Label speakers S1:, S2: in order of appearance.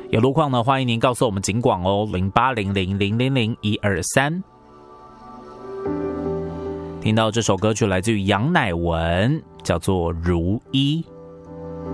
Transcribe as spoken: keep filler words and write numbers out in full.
S1: 有路况呢，欢迎您告诉我们警广哦，零八零零零零零一二三。听到这首歌曲来自于杨乃文，叫做《如一》。